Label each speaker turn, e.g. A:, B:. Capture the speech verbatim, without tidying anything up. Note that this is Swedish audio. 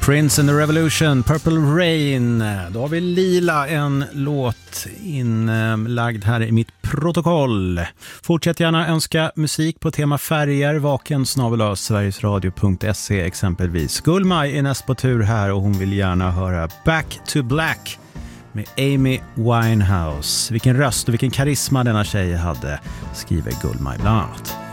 A: Prince and the Revolution, Purple Rain. Då har vi Lila, en låt inlagd här i mitt protokoll. Fortsätt gärna önska musik på tema färger, vaken snabel-a sverigesradio punkt se exempelvis. Gullmaj är näst på tur här och hon vill gärna höra Back to Black med Amy Winehouse. Vilken röst och vilken karisma denna tjej hade, skriver Gullmaj bland annat.